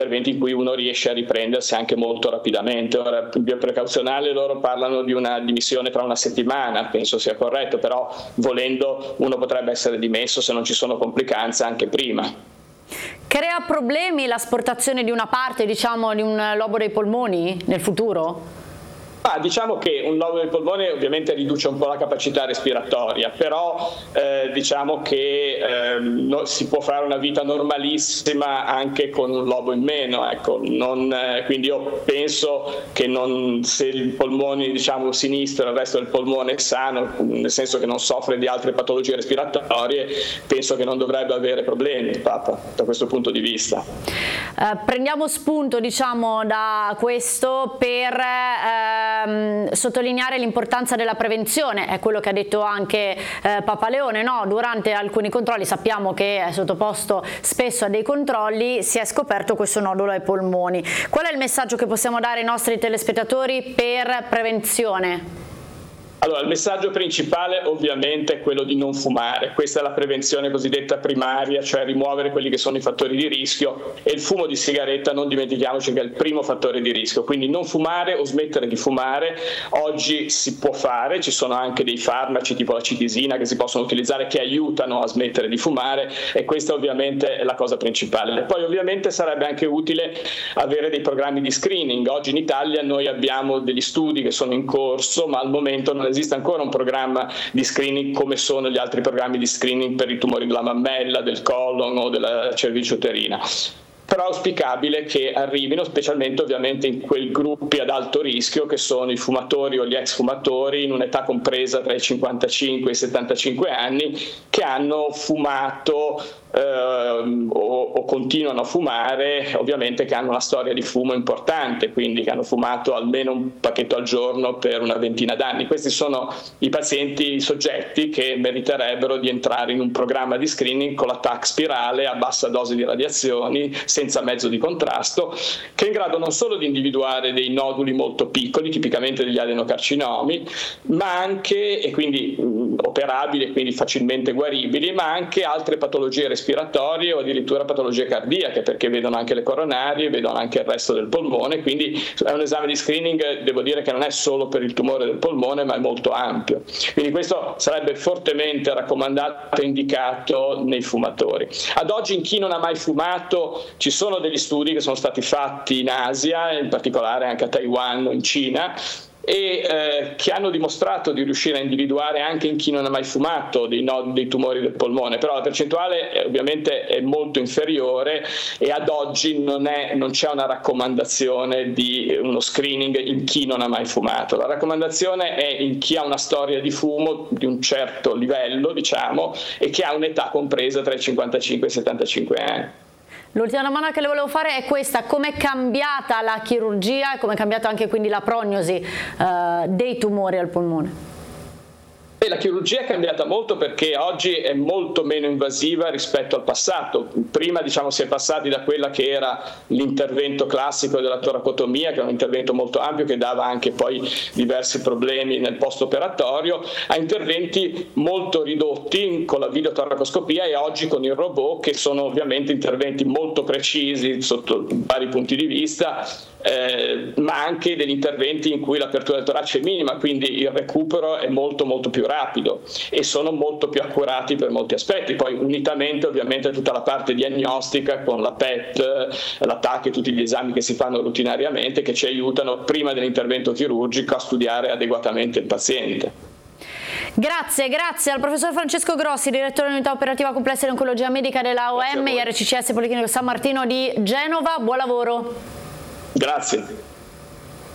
interventi in cui uno riesce a riprendersi anche molto rapidamente. Ora, in via precauzionale loro parlano di una dimissione tra una settimana, penso sia corretto, però volendo uno potrebbe essere dimesso se non ci sono complicanze anche prima. Crea problemi l'asportazione di una parte, diciamo, di un lobo dei polmoni nel futuro? Diciamo che un lobo del polmone ovviamente riduce un po' la capacità respiratoria, però diciamo che si può fare una vita normalissima anche con un lobo in meno, ecco. Quindi io penso che se il polmone, diciamo, sinistro e il resto del polmone è sano, nel senso che non soffre di altre patologie respiratorie, penso che non dovrebbe avere problemi Papa da questo punto di vista. Prendiamo spunto, diciamo, da questo per sottolineare l'importanza della prevenzione, è quello che ha detto anche Papa Leone, no? Durante alcuni controlli, sappiamo che è sottoposto spesso a dei controlli, si è scoperto questo nodulo ai polmoni. Qual è il messaggio che possiamo dare ai nostri telespettatori per prevenzione? Allora, il messaggio principale ovviamente è quello di non fumare. Questa è la prevenzione cosiddetta primaria, cioè rimuovere quelli che sono i fattori di rischio, e il fumo di sigaretta non dimentichiamoci che è il primo fattore di rischio, quindi non fumare o smettere di fumare. Oggi si può fare, ci sono anche dei farmaci tipo la citisina che si possono utilizzare che aiutano a smettere di fumare, e questa ovviamente è la cosa principale. Poi ovviamente sarebbe anche utile avere dei programmi di screening. Oggi in Italia noi abbiamo degli studi che sono in corso, ma al momento non esiste ancora un programma di screening come sono gli altri programmi di screening per i tumori della mammella, del colon o della cervice uterina. Però è auspicabile che arrivino, specialmente ovviamente in quei gruppi ad alto rischio che sono i fumatori o gli ex fumatori in un'età compresa tra i 55 e i 75 anni, che hanno fumato o continuano a fumare, ovviamente che hanno una storia di fumo importante, quindi che hanno fumato almeno un pacchetto al giorno per una ventina d'anni. Questi sono i pazienti, i soggetti che meriterebbero di entrare in un programma di screening con la TAC spirale a bassa dose di radiazioni, senza mezzo di contrasto, che è in grado non solo di individuare dei noduli molto piccoli, tipicamente degli adenocarcinomi, ma anche, e quindi operabili e quindi facilmente guaribili, ma anche altre patologie respiratorie o addirittura patologie cardiache, perché vedono anche le coronarie, vedono anche il resto del polmone, quindi è un esame di screening, devo dire, che non è solo per il tumore del polmone, ma è molto ampio. Quindi questo sarebbe fortemente raccomandato e indicato nei fumatori. Ad oggi in chi non ha mai fumato ci sono degli studi che sono stati fatti in Asia, in particolare anche a Taiwan o in Cina, e che hanno dimostrato di riuscire a individuare anche in chi non ha mai fumato dei tumori del polmone, però la percentuale ovviamente è molto inferiore, e ad oggi non c'è una raccomandazione di uno screening in chi non ha mai fumato. La raccomandazione è in chi ha una storia di fumo di un certo livello, diciamo, e che ha un'età compresa tra i 55 e i 75 anni. L'ultima domanda che le volevo fare è questa: come è cambiata la chirurgia e come è cambiata anche quindi la prognosi dei tumori al polmone? La chirurgia è cambiata molto perché oggi è molto meno invasiva rispetto al passato. Prima, diciamo, si è passati da quella che era l'intervento classico della toracotomia, che è un intervento molto ampio che dava anche poi diversi problemi nel post-operatorio, a interventi molto ridotti con la videotoracoscopia e oggi con il robot, che sono ovviamente interventi molto precisi sotto vari punti di vista, ma anche degli interventi in cui l'apertura del torace è minima, quindi il recupero è molto più rapido e sono molto più accurati per molti aspetti. Poi unitamente ovviamente tutta la parte diagnostica con la PET, la TAC e tutti gli esami che si fanno rutinariamente, che ci aiutano prima dell'intervento chirurgico a studiare adeguatamente il paziente. Grazie al professor Francesco Grossi, direttore dell'unità operativa complessa di oncologia medica della OM IRCCS Policlinico San Martino di Genova. Buon lavoro. Grazie.